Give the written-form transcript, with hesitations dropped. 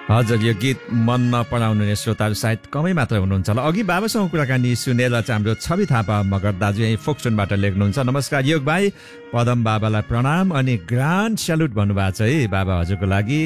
हजुर, यो गीत मन नपराउनु श्रोताहरू सायद कमै मात्र हुनुहुन्छ होला। अघि बाबासँग कुराकानी सुनेर चाहिँ हाम्रो छवि थापा मगर दाजु यही फोक्सोनबाट लेख्नुहुन्छ। नमस्कार योग भाइ, पदम बाबालाई प्रणाम अनि ग्रान्ड स्यालुट भन्नुभएको छ है बाबा हजुरको लागि।